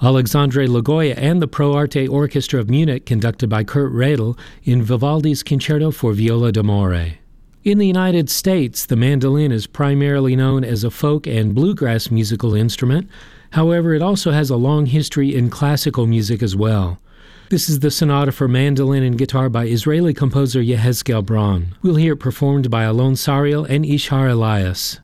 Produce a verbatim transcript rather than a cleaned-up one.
Alexandre Lagoya and the Pro Arte Orchestra of Munich, conducted by Kurt Radl, in Vivaldi's Concerto for Viola d'Amore. In the United States, the mandolin is primarily known as a folk and bluegrass musical instrument. However, it also has a long history in classical music as well. This is the sonata for mandolin and guitar by Israeli composer Yehezkel Braun. We'll hear it performed by Alon Sariel and Ishar Elias.